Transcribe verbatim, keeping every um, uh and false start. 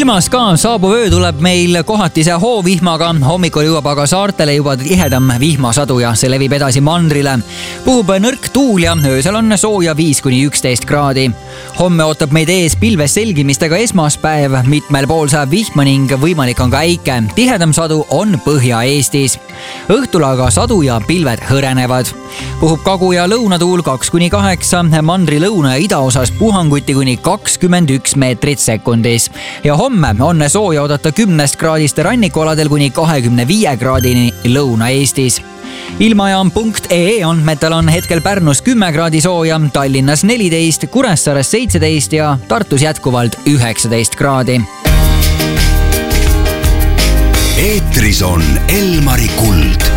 ilmas ka saabuv öö tuleb meil kohatise hoovihmaga. Hommikul jõuab aga saartele juba tihedam vihmasadu ja see levib edasi mandrile. Puhub nõrk tuul ja öösel on sooja viis kuni üksteist kraadi. Homme ootab meid ees pilves selgimistega esmaspäev. Mitmel pool saab vihma ning võimalik on ka äike. Tihedam sadu on Põhja-Eestis. Õhtul aga sadu ja pilved hõrenevad. Puhub kagu- ja lõunatuul kaks kuni kaheksa, mandri lõuna- ja idaosas puhanguti kuni kakskümmend üks meetrit sekundis. Ja homme on sooja oodata kümnest kraadist rannikualadel kuni kahekümne viie kraadini Lõuna-Eestis. Ilmajaam punkt ee andmetel on hetkel Pärnus kümme kraadi sooja, Tallinnas neliteist, Kuressaares seitseteist ja Tartus jätkuvalt üheksateist kraadi. Eetris on Elmari Kuld.